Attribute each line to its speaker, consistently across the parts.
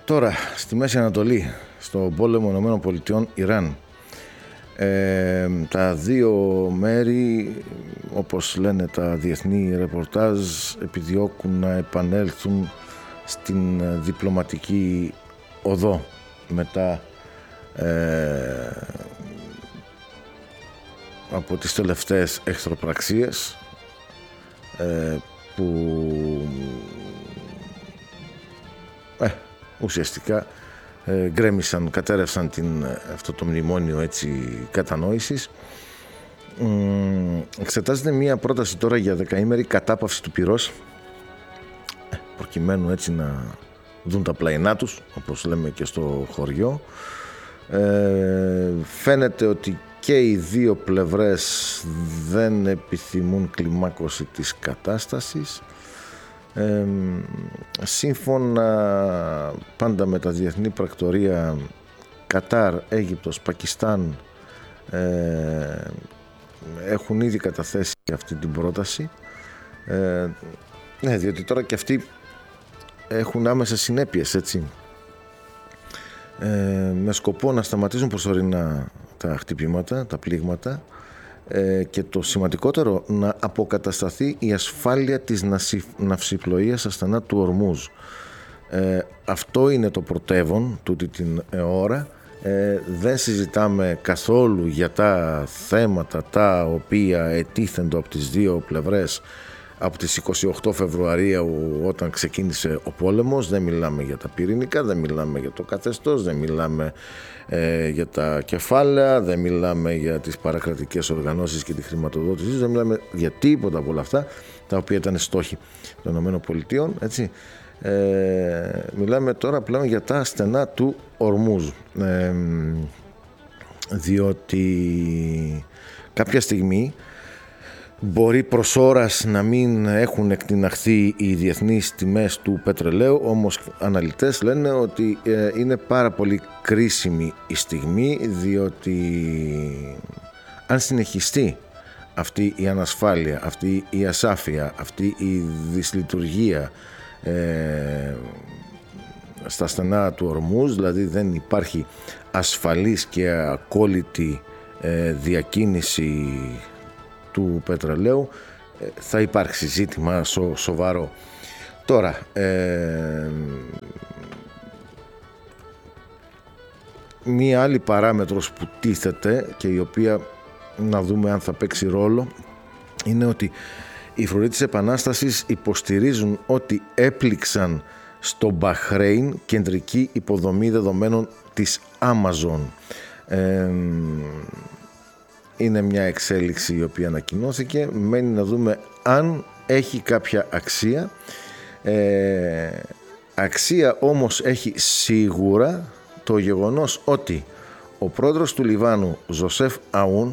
Speaker 1: Τώρα, στη Μέση Ανατολή, στο πόλεμο ΗΠΑ-Ιράν, τα δύο μέρη, όπως λένε τα διεθνή ρεπορτάζ, επιδιώκουν να επανέλθουν στην διπλωματική οδό μετά από τις τελευταίες εχθροπραξίες που ουσιαστικά γκρέμισαν, κατέρευσαν αυτό το μνημόνιο κατανόησης. Εξετάζεται μία πρόταση τώρα για 10ημερη κατάπαυση του πυρός, προκειμένου έτσι να δουν τα πλαϊνά τους, όπως λέμε και στο χωριό. Φαίνεται ότι και οι δύο πλευρές δεν επιθυμούν κλιμάκωση της κατάστασης. Σύμφωνα πάντα με τα διεθνή πρακτορία, Κατάρ, Αίγυπτος, Πακιστάν έχουν ήδη καταθέσει αυτή την πρόταση, διότι τώρα και αυτοί έχουν άμεσες συνέπειες, έτσι, με σκοπό να σταματήσουν προσωρινά τα χτυπήματα, τα πλήγματα, και το σημαντικότερο, να αποκατασταθεί η ασφάλεια της ναυσιπλοείας στα στενά του Ορμούζ. Αυτό είναι το πρωτεύον τούτη την ώρα. Δεν συζητάμε καθόλου για τα θέματα τα οποία ετίθενται από τις δύο πλευρές από τις 28 Φεβρουαρίου, όταν ξεκίνησε ο πόλεμος. Δεν μιλάμε για τα πυρηνικά, δεν μιλάμε για το καθεστώς, δεν μιλάμε για τα κεφάλαια, δεν μιλάμε για τις παρακρατικές οργανώσεις και τη χρηματοδότηση, δεν μιλάμε για τίποτα από όλα αυτά τα οποία ήταν στόχοι των ΗΠΑ, έτσι. Μιλάμε τώρα πλέον για τα στενά του Ορμούζ, διότι κάποια στιγμή μπορεί προς ώρας να μην έχουν εκτιναχθεί οι διεθνείς τιμές του πετρελαίου, όμως αναλυτές λένε ότι είναι πάρα πολύ κρίσιμη η στιγμή, διότι αν συνεχιστεί αυτή η ανασφάλεια, αυτή η ασάφεια, αυτή η δυσλειτουργία στα στενά του Ορμούζ, δηλαδή δεν υπάρχει ασφαλής και ακόλυτη διακίνηση του πετρελαίου, θα υπάρξει ζήτημα σοβαρό. Τώρα, μία άλλη παράμετρος που τίθεται και η οποία να δούμε αν θα παίξει ρόλο, είναι ότι οι φρουροί της Επανάστασης υποστηρίζουν ότι έπληξαν στο Μπαχρέιν κεντρική υποδομή δεδομένων της Amazon. Είναι μια εξέλιξη η οποία ανακοινώθηκε. Μένει να δούμε αν έχει κάποια αξία. Αξία όμως έχει σίγουρα το γεγονός ότι ο πρόεδρος του Λιβάνου, Ζοσέφ Αούν,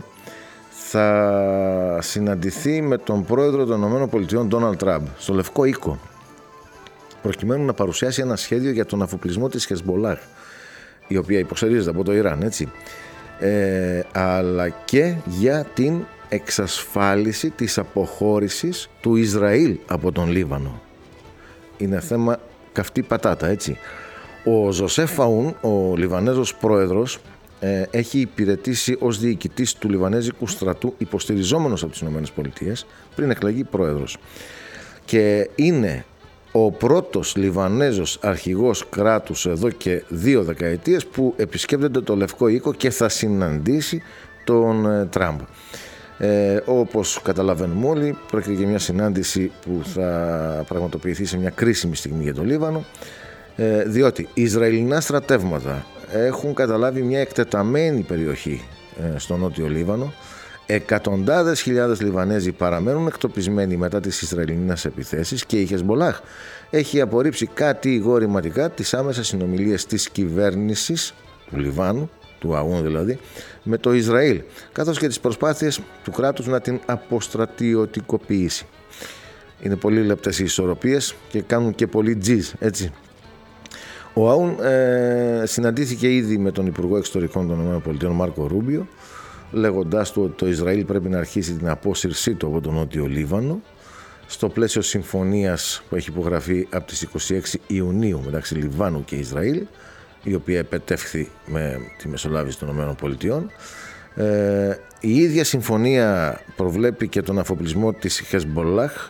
Speaker 1: θα συναντηθεί με τον πρόεδρο των ΗΠΑ, Ντόναλντ Τραμπ, στο Λευκό Οίκο, προκειμένου να παρουσιάσει ένα σχέδιο για τον αφοπλισμό της Χεσμολάχ, η οποία υποστηρίζεται από το Ιράν, έτσι, αλλά και για την εξασφάλιση της αποχώρησης του Ισραήλ από τον Λίβανο. Είναι θέμα καυτή πατάτα, έτσι. Ο Ζοσέφ Αούν, ο Λιβανέζος πρόεδρος, έχει υπηρετήσει ως διοικητής του Λιβανέζικου στρατού, υποστηριζόμενος από τις ΗΠΑ, πριν εκλεγεί πρόεδρος, και είναι ο πρώτος Λιβανέζος αρχηγός κράτους εδώ και 2 δεκαετίες που επισκέπτεται το Λευκό Οίκο και θα συναντήσει τον Τραμπ. Όπως καταλαβαίνουμε όλοι, πρόκειται για μια συνάντηση που θα πραγματοποιηθεί σε μια κρίσιμη στιγμή για το Λίβανο, διότι Ισραηλινά στρατεύματα έχουν καταλάβει μια εκτεταμένη περιοχή στο νότιο Λίβανο. Εκατοντάδες χιλιάδες Λιβανέζοι παραμένουν εκτοπισμένοι μετά τις Ισραηλινές επιθέσεις και η Χεσμολάχ έχει απορρίψει κατηγορηματικά τις άμεσες συνομιλίες της κυβέρνησης του Λιβάνου, του Αούν δηλαδή, με το Ισραήλ, καθώς και τις προσπάθειες του κράτους να την αποστρατιωτικοποιήσει. Είναι πολύ λεπτές οι ισορροπίες και κάνουν και πολύ τζιζ, έτσι. Ο Αούν συναντήθηκε ήδη με τον Υπουργό Εξωτερικών των ΗΠΑ, Μάρκο Ρούμπιο, λέγοντάς του ότι το Ισραήλ πρέπει να αρχίσει την απόσυρσή του από τον Νότιο Λίβανο στο πλαίσιο συμφωνίας που έχει υπογραφεί από τις 26 Ιουνίου μεταξύ Λιβάνου και Ισραήλ, η οποία επετεύχθη με τη μεσολάβηση των ΗΠΑ. Η ίδια συμφωνία προβλέπει και τον αφοπλισμό της Χεσμπολάχ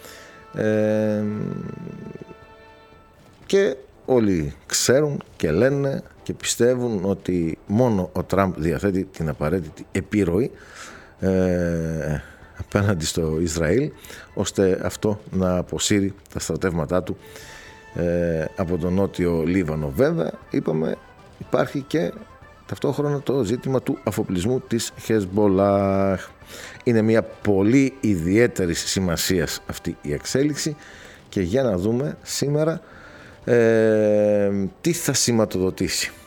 Speaker 1: και όλοι ξέρουν και λένε και πιστεύουν ότι μόνο ο Τραμπ διαθέτει την απαραίτητη επιρροή απέναντι στο Ισραήλ, ώστε αυτό να αποσύρει τα στρατεύματά του από τον Νότιο Λίβανο. Βέβαια, είπαμε, υπάρχει και ταυτόχρονα το ζήτημα του αφοπλισμού της Χεσμπολάχ. Είναι μια πολύ ιδιαίτερη σημασίας αυτή η εξέλιξη και για να δούμε σήμερα τι θα σηματοδοτήσει.